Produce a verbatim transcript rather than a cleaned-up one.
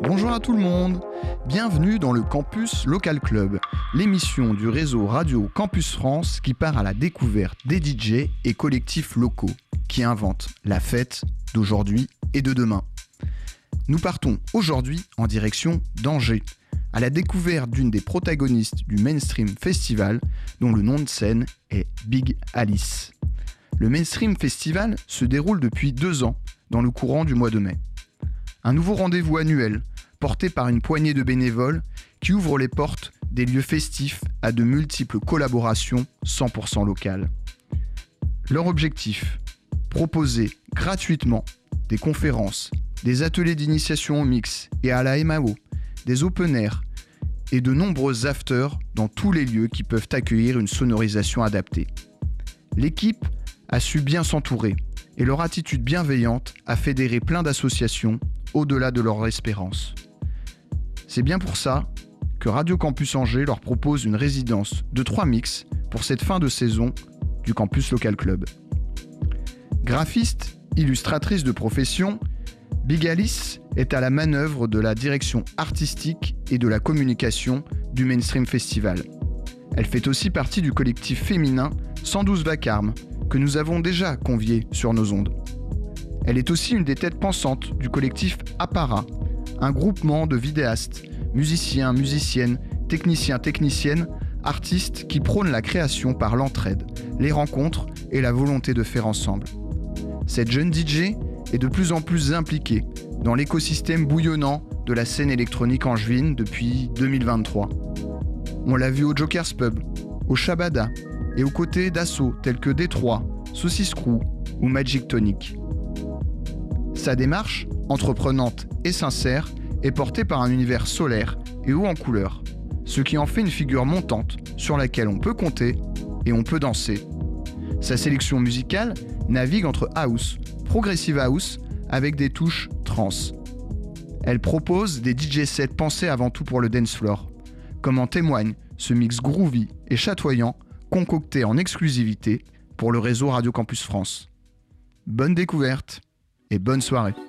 Bonjour à tout le monde, bienvenue dans le Campus Local Club, l'émission du réseau Radio Campus France qui part à la découverte des D J et collectifs locaux qui inventent la fête d'aujourd'hui et de demain. Nous partons aujourd'hui en direction d'Angers, à la découverte d'une des protagonistes du Mainstream Festival dont le nom de scène est Big Alice. Le Mainstream Festival se déroule depuis deux ans dans le courant du mois de mai. Un nouveau rendez-vous annuel porté par une poignée de bénévoles qui ouvrent les portes des lieux festifs à de multiples collaborations cent pour cent locales. Leur objectif, proposer gratuitement des conférences, des ateliers d'initiation au mix et à la M A O, des open air et de nombreux afters dans tous les lieux qui peuvent accueillir une sonorisation adaptée. L'équipe a su bien s'entourer et leur attitude bienveillante a fédéré plein d'associations au-delà de leur espérance. C'est bien pour ça que Radio Campus Angers leur propose une résidence de trois mix pour cette fin de saison du Campus Local Club. Graphiste, illustratrice de profession, Big Alice est à la manœuvre de la direction artistique et de la communication du Mainstream Festival. Elle fait aussi partie du collectif féminin cent douze Vacarme que nous avons déjà convié sur nos ondes. Elle est aussi une des têtes pensantes du collectif Apparat, un groupement de vidéastes, musiciens, musiciennes, techniciens, techniciennes, artistes qui prônent la création par l'entraide, les rencontres et la volonté de faire ensemble. Cette jeune D J est de plus en plus impliquée dans l'écosystème bouillonnant de la scène électronique angevine depuis deux mille vingt-trois. On l'a vu au Joker's Pub, au Shabada et aux côtés d'assauts tels que Détroit, Saucisse Crew ou Magic Tonic. Sa démarche, entreprenante et sincère, est portée par un univers solaire et haut en couleur, ce qui en fait une figure montante sur laquelle on peut compter et on peut danser. Sa sélection musicale navigue entre house, progressive house, avec des touches trance. Elle propose des D J sets pensés avant tout pour le dance floor, comme en témoigne ce mix groovy et chatoyant concocté en exclusivité pour le réseau Radio Campus France. Bonne découverte et bonne soirée.